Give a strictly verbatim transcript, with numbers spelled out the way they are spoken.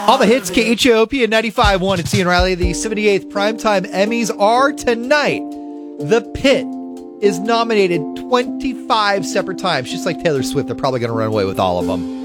All the hits, K H O P and ninety-five point one. It's Ian Riley. The seventy-eighth Primetime Emmys are tonight. The Pit is nominated twenty-five separate times. Just like Taylor Swift, they're probably going to run away with all of them.